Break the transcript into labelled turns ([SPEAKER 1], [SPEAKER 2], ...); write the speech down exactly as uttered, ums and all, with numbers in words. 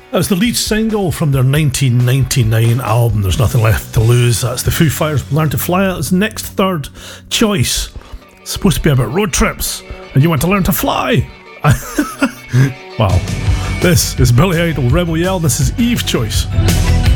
[SPEAKER 1] That's the lead single from their nineteen ninety-nine album, There's Nothing Left to Lose. That's the Foo Fighters' Learn to Fly. That's next third choice. It's supposed to be about road trips, and you want to learn to fly. Wow. This is Billy Idol, Rebel Yell. This is Eve's choice.